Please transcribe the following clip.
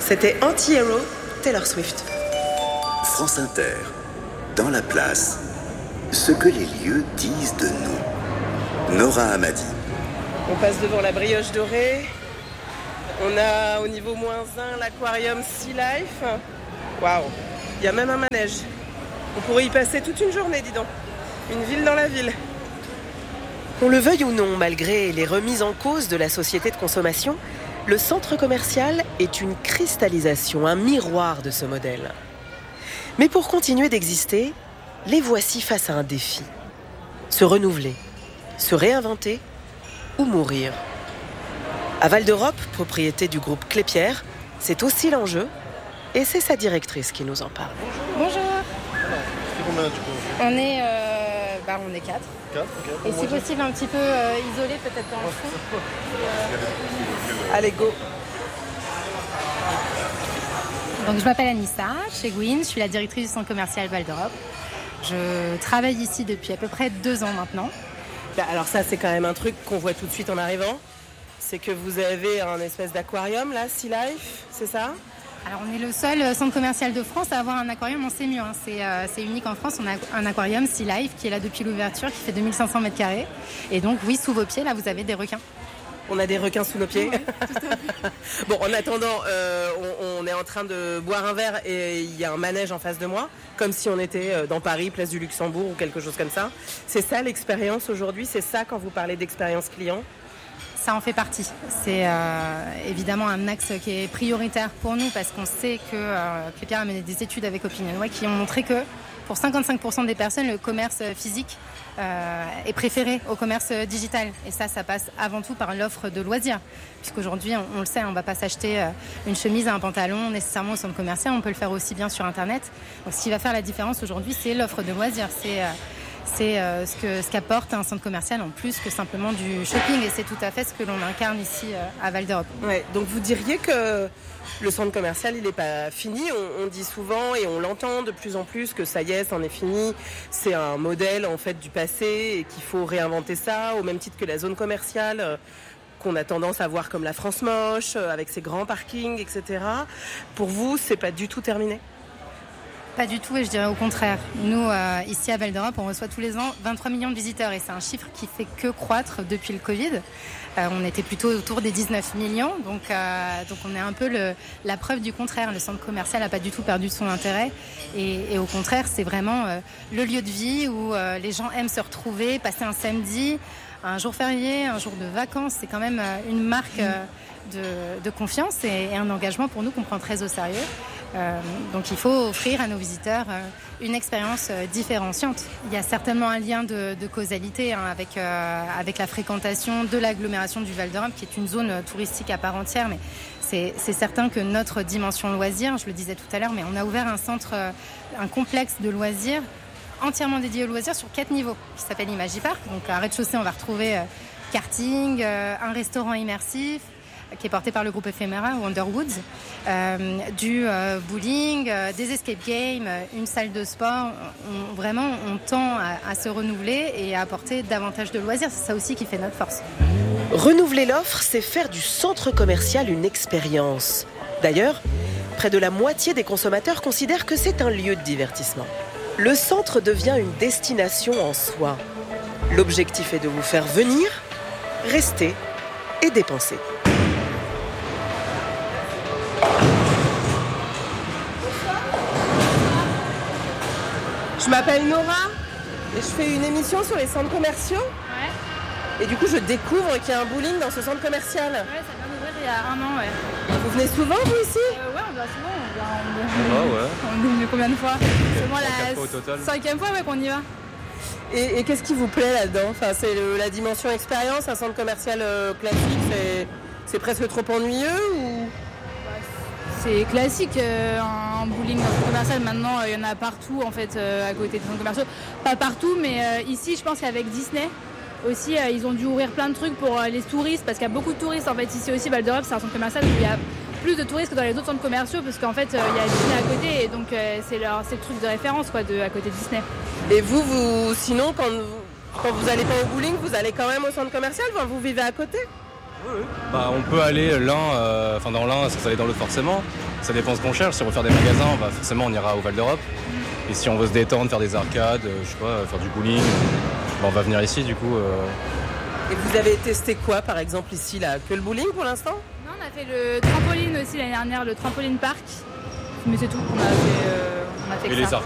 C'était Anti-Hero, Taylor Swift. France Inter, dans la place, ce que les lieux disent de nous. Nora Hamadi. On passe devant la brioche dorée. On a au niveau -1 l'aquarium Sea Life. Waouh, il y a même un manège. On pourrait y passer toute une journée, dis donc. Une ville dans la ville. Qu'on le veuille ou non, malgré les remises en cause de la société de consommation, le centre commercial est une cristallisation, un miroir de ce modèle. Mais pour continuer d'exister, les voici face à un défi. Se renouveler, se réinventer ou mourir. À Val d'Europe, propriété du groupe Clépierre, c'est aussi l'enjeu et c'est sa directrice qui nous en parle. Bonjour. C'est combien du coup ? On est 4. 4, ok. Et si possible un petit peu isolé peut-être dans le fond. Allez, go. Donc je m'appelle Anissa, chez Gwyn, je suis la directrice du centre commercial Val d'Europe. Je travaille ici depuis à peu près 2 ans maintenant. Alors ça, c'est quand même un truc qu'on voit tout de suite en arrivant. C'est que vous avez un espèce d'aquarium là, Sea Life, c'est ça ? Alors on est le seul centre commercial de France à avoir un aquarium en semi-mur. C'est unique en France, on a un aquarium Sea Life qui est là depuis l'ouverture, qui fait 2500 m². Et donc oui, sous vos pieds, là vous avez des requins. On a des requins sous nos pieds. Ouais, tout à fait. Bon, en attendant, on est en train de boire un verre et il y a un manège en face de moi, comme si on était dans Paris, place du Luxembourg ou quelque chose comme ça. C'est ça l'expérience aujourd'hui, c'est ça quand vous parlez d'expérience client ? Ça en fait partie. C'est évidemment un axe qui est prioritaire pour nous parce qu'on sait que Clépierre a mené des études avec Opinionway qui ont montré que pour 55% des personnes, le commerce physique est préféré au commerce digital. Et ça passe avant tout par l'offre de loisirs. Puisqu'aujourd'hui, on le sait, on ne va pas s'acheter une chemise, un pantalon nécessairement au centre commercial. On peut le faire aussi bien sur Internet. Donc ce qui va faire la différence aujourd'hui, c'est l'offre de loisirs. C'est ce qu'apporte un centre commercial en plus que simplement du shopping. Et c'est tout à fait ce que l'on incarne ici à Val d'Europe. Ouais, donc vous diriez que le centre commercial, il n'est pas fini. On dit souvent et on l'entend de plus en plus que ça y est, c'en est fini. C'est un modèle en fait du passé et qu'il faut réinventer ça au même titre que la zone commerciale qu'on a tendance à voir comme la France moche, avec ses grands parkings, etc. Pour vous, c'est pas du tout terminé ? Pas du tout, et je dirais au contraire. Nous, ici à Val d'Europe, on reçoit tous les ans 23 millions de visiteurs et c'est un chiffre qui fait que croître depuis le Covid. On était plutôt autour des 19 millions, donc on est un peu la preuve du contraire. Le centre commercial n'a pas du tout perdu son intérêt et au contraire, c'est vraiment le lieu de vie où les gens aiment se retrouver, passer un samedi, un jour férié, un jour de vacances. C'est quand même une marque de confiance et un engagement pour nous qu'on prend très au sérieux. Donc il faut offrir à nos visiteurs une expérience différenciante. Il y a certainement un lien de causalité avec la fréquentation de l'agglomération du Val d'Europe qui est une zone touristique à part entière, mais c'est certain que notre dimension loisirs, je le disais tout à l'heure, mais on a ouvert un complexe de loisirs entièrement dédié aux loisirs sur 4 niveaux qui s'appelle Imagipark. Donc à rez-de-chaussée on va retrouver karting, un restaurant immersif qui est porté par le groupe éphéméra Wonderwoods, du bowling, des escape games, une salle de sport. On tend à se renouveler et à apporter davantage de loisirs. C'est ça aussi qui fait notre force. Renouveler l'offre, c'est faire du centre commercial une expérience. D'ailleurs, près de la moitié des consommateurs considèrent que c'est un lieu de divertissement. Le centre devient une destination en soi. L'objectif est de vous faire venir, rester et dépenser. Je m'appelle Nora et je fais une émission sur les centres commerciaux. Ouais. Et du coup, je découvre qu'il y a un bowling dans ce centre commercial. Ouais, ça vient d'ouvrir il y a 1 an, ouais. Vous venez souvent, vous, ici ? Ouais, on vient souvent. On est venu combien de fois ? C'est moi la 5e fois qu'on y va. Et qu'est-ce qui vous plaît là-dedans ? Enfin, c'est la dimension expérience, un centre commercial classique, c'est presque trop ennuyeux ou... C'est classique, un bowling dans le commercial, maintenant il y en a partout en fait à côté des centres commerciaux. Pas partout, mais ici je pense qu'avec Disney aussi ils ont dû ouvrir plein de trucs pour les touristes, parce qu'il y a beaucoup de touristes en fait ici aussi. Val d'Europe c'est un centre commercial où il y a plus de touristes que dans les autres centres commerciaux, parce qu'en fait il y a Disney à côté et donc c'est le truc de référence quoi, à côté de Disney. Et vous sinon quand vous allez pas au bowling, vous allez quand même au centre commercial, vous vivez à côté ? Bah, on peut aller dans l'un sans aller dans l'autre forcément. Ça dépend ce qu'on cherche. Si on veut faire des magasins, bah, forcément on ira au Val d'Europe. Et si on veut se détendre, faire des arcades, je sais pas, faire du bowling, bah, on va venir ici du coup. Et vous avez testé quoi par exemple ici là? Que le bowling pour l'instant? Non, on a fait le trampoline aussi l'année dernière, le trampoline park. Mais c'est tout, on a fait Et que ça.